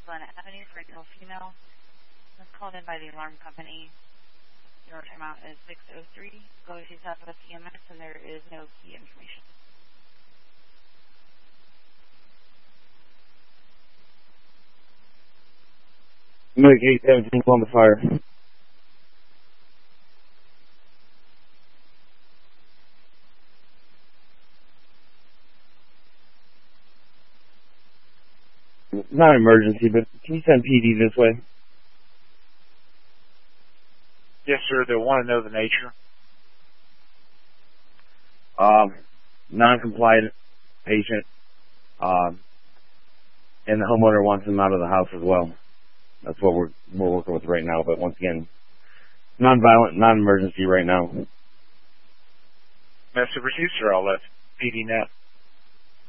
Glen Avenue for a female. Was called in by the alarm company. Your timeout is 6:03. Go to Southwest EMS, and there is no key information. Medic 817 Columbus Fire. Not an emergency, but can you send PD this way? Yes, sir. They'll want to know the nature. Non-compliant patient, and the homeowner wants him out of the house as well. That's what we're working with right now. But once again, non-violent, non-emergency right now. Master Pursuit, sir. I'll let PD know.